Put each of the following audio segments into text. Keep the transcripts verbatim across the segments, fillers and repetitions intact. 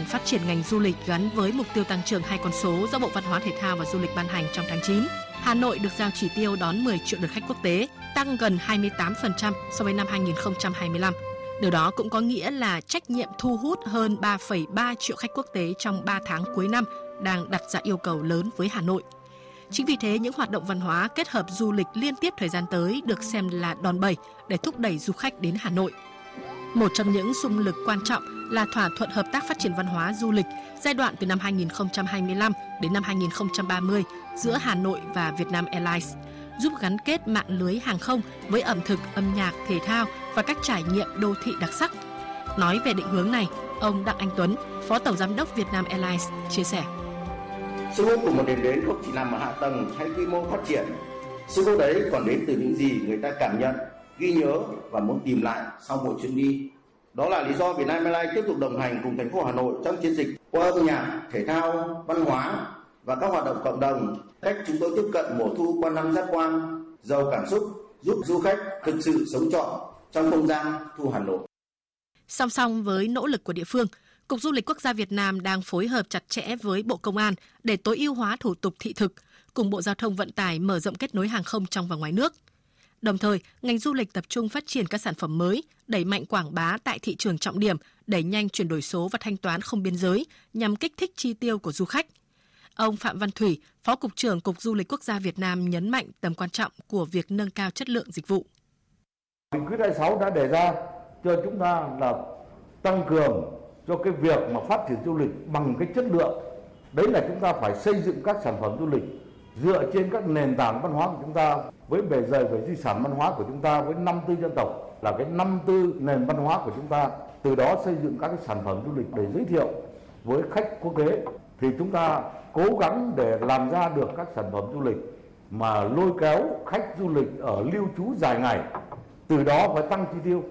bản phát triển ngành du lịch gắn với mục tiêu tăng trưởng hai con số do Bộ Văn hóa Thể thao và Du lịch ban hành trong tháng chín. Hà Nội được giao chỉ tiêu đón mười triệu lượt khách quốc tế, tăng gần hai mươi tám phần trăm so với năm hai nghìn không trăm hai mươi lăm. Điều đó cũng có nghĩa là trách nhiệm thu hút hơn ba phẩy ba triệu khách quốc tế trong ba tháng cuối năm đang đặt ra yêu cầu lớn với Hà Nội. Chính vì thế, những hoạt động văn hóa kết hợp du lịch liên tiếp thời gian tới được xem là đòn bẩy để thúc đẩy du khách đến Hà Nội. Một trong những xung lực quan trọng là thỏa thuận hợp tác phát triển văn hóa du lịch giai đoạn từ năm hai nghìn không trăm hai mươi lăm đến năm hai nghìn không trăm ba mươi giữa Hà Nội và Vietnam Airlines, giúp gắn kết mạng lưới hàng không với ẩm thực, âm nhạc, thể thao và các trải nghiệm đô thị đặc sắc. Nói về định hướng này, ông Đặng Anh Tuấn, Phó Tổng Giám đốc Vietnam Airlines chia sẻ. Sức hút của một điểm đến không chỉ nằm ở hạ tầng hay quy mô phát triển. Sức hút đấy còn đến từ những gì người ta cảm nhận, ghi nhớ và muốn tìm lại sau mỗi chuyến đi. Đó là lý do Vietnam Airlines tiếp tục đồng hành cùng thành phố Hà Nội trong chiến dịch qua âm nhạc, thể thao, văn hóa và các hoạt động cộng đồng. Cách chúng tôi tiếp cận mùa thu qua năm Giác Quan, giàu cảm xúc, giúp du khách thực sự sống trọn trong không gian thu Hà Nội. Song song với nỗ lực của địa phương, Cục Du lịch Quốc gia Việt Nam đang phối hợp chặt chẽ với Bộ Công an để tối ưu hóa thủ tục thị thực, cùng Bộ Giao thông Vận tải mở rộng kết nối hàng không trong và ngoài nước. Đồng thời, ngành du lịch tập trung phát triển các sản phẩm mới, đẩy mạnh quảng bá tại thị trường trọng điểm, đẩy nhanh chuyển đổi số và thanh toán không biên giới nhằm kích thích chi tiêu của du khách. Ông Phạm Văn Thủy, Phó Cục trưởng Cục Du lịch Quốc gia Việt Nam nhấn mạnh tầm quan trọng của việc nâng cao chất lượng dịch vụ. Nghị quyết hai mươi sáu đã đề ra cho chúng ta là tăng cường cho cái việc mà phát triển du lịch bằng cái chất lượng. Đấy là chúng ta phải xây dựng các sản phẩm du lịch dựa trên các nền tảng văn hóa của chúng ta, với bề dày về di sản văn hóa của chúng ta, với năm tư dân tộc là cái năm tư nền văn hóa của chúng ta. Từ đó xây dựng các cái sản phẩm du lịch để giới thiệu với khách quốc tế. Thì chúng ta cố gắng để làm ra được các sản phẩm du lịch mà lôi kéo khách du lịch ở lưu trú dài ngày, từ đó phải tăng chi tiêu.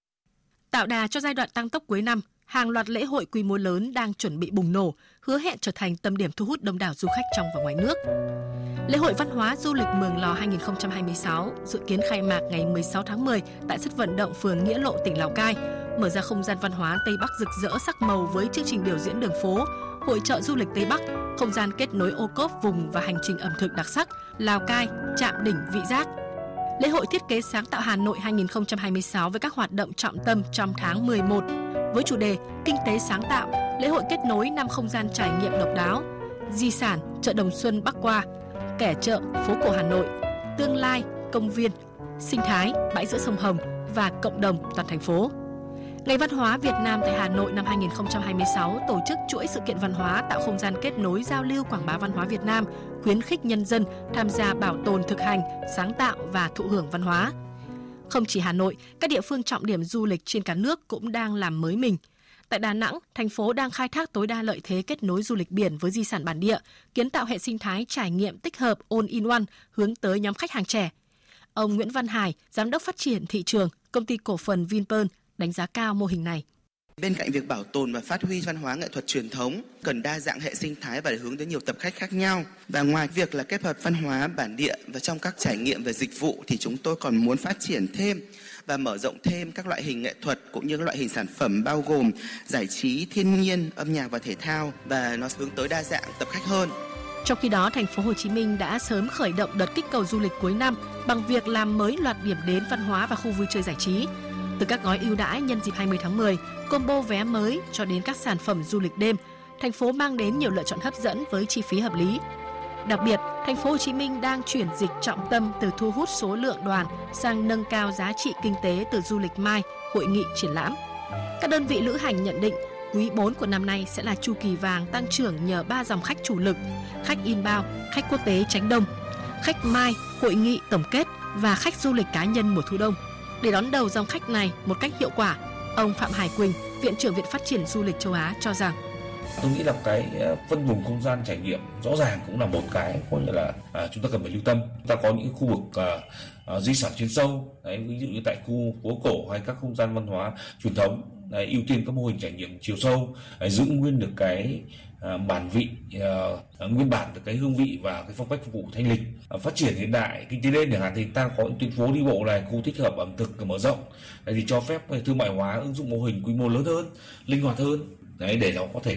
Tạo đà cho giai đoạn tăng tốc cuối năm, hàng loạt lễ hội quy mô lớn đang chuẩn bị bùng nổ, hứa hẹn trở thành tâm điểm thu hút đông đảo du khách trong và ngoài nước. Lễ hội văn hóa du lịch Mường Lò hai nghìn không trăm hai mươi sáu dự kiến khai mạc ngày mười sáu tháng mười tại sân vận động phường Nghĩa Lộ, tỉnh Lào Cai, mở ra không gian văn hóa Tây Bắc rực rỡ sắc màu với chương trình biểu diễn đường phố, hội chợ du lịch Tây Bắc, không gian kết nối ô cốp vùng và hành trình ẩm thực đặc sắc Lào Cai, Trạm đỉnh Vị Giác. Lễ hội thiết kế sáng tạo Hà Nội hai nghìn không trăm hai mươi sáu với các hoạt động trọng tâm trong tháng mười một với chủ đề Kinh tế sáng tạo, lễ hội kết nối năm không gian trải nghiệm độc đáo, di sản, chợ Đồng Xuân Bắc Qua, kẻ chợ, phố cổ Hà Nội, tương lai, công viên, sinh thái, bãi giữa sông Hồng và cộng đồng toàn thành phố. Ngày Văn hóa Việt Nam tại Hà Nội năm hai nghìn không trăm hai mươi sáu tổ chức chuỗi sự kiện văn hóa tạo không gian kết nối giao lưu quảng bá văn hóa Việt Nam, khuyến khích nhân dân tham gia bảo tồn thực hành, sáng tạo và thụ hưởng văn hóa. Không chỉ Hà Nội, các địa phương trọng điểm du lịch trên cả nước cũng đang làm mới mình. Tại Đà Nẵng, thành phố đang khai thác tối đa lợi thế kết nối du lịch biển với di sản bản địa, kiến tạo hệ sinh thái trải nghiệm tích hợp all-in-one hướng tới nhóm khách hàng trẻ. Ông Nguyễn Văn Hải, Giám đốc phát triển thị trường, Công ty cổ phần Vinpearl, đánh giá cao mô hình này. Bên cạnh việc bảo tồn và phát huy văn hóa nghệ thuật truyền thống, cần đa dạng hệ sinh thái và hướng tới nhiều tập khách khác nhau. Và ngoài việc là kết hợp văn hóa bản địa và trong các trải nghiệm về dịch vụ thì chúng tôi còn muốn phát triển thêm và mở rộng thêm các loại hình nghệ thuật cũng như các loại hình sản phẩm bao gồm giải trí, thiên nhiên, âm nhạc và thể thao, và nó hướng tới đa dạng tập khách hơn. Trong khi đó, thành phố Hồ Chí Minh đã sớm khởi động đợt kích cầu du lịch cuối năm bằng việc làm mới loạt điểm đến văn hóa và khu vui chơi giải trí. Từ các gói ưu đãi nhân dịp hai mươi tháng mười, combo vé mới cho đến các sản phẩm du lịch đêm, thành phố mang đến nhiều lựa chọn hấp dẫn với chi phí hợp lý. Đặc biệt, thành phố Hồ Chí Minh đang chuyển dịch trọng tâm từ thu hút số lượng đoàn sang nâng cao giá trị kinh tế từ du lịch mai, hội nghị, triển lãm. Các đơn vị lữ hành nhận định quý bốn của năm nay sẽ là chu kỳ vàng tăng trưởng nhờ ba dòng khách chủ lực: khách inbound, khách quốc tế tránh đông, khách mai, hội nghị, tổng kết và khách du lịch cá nhân mùa thu đông. Để đón đầu dòng khách này một cách hiệu quả, ông Phạm Hải Quỳnh, Viện trưởng Viện Phát triển Du lịch châu Á cho rằng tôi nghĩ là cái phân vùng không gian trải nghiệm rõ ràng cũng là một cái có nghĩa là à, chúng ta cần phải lưu tâm. Chúng ta có những khu vực à, à, di sản chuyên sâu, đấy, ví dụ như tại khu phố cổ hay các không gian văn hóa truyền thống, đấy, ưu tiên các mô hình trải nghiệm chiều sâu, đấy, giữ nguyên được cái à, bản vị, à, nguyên bản được cái hương vị và cái phong cách phục vụ thanh lịch. À, phát triển hiện đại kinh tế đêm chẳng hạn thì ta có những tuyến phố đi bộ này, khu thích hợp ẩm thực mở rộng, đấy, thì cho phép thương mại hóa, ứng dụng mô hình quy mô lớn hơn, linh hoạt hơn, đấy, để nó có thể